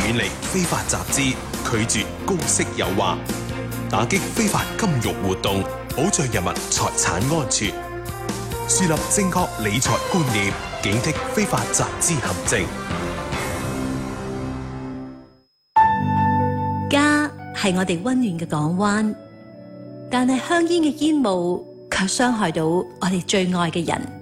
遠離非法集資，拒絕高息誘惑，打擊非法金融活動，保障人民財產安全，樹立正確理財觀念，警惕非法集資陷阱。 家係我哋溫暖嘅港灣，但係香煙嘅煙霧卻傷害到我哋最愛嘅人。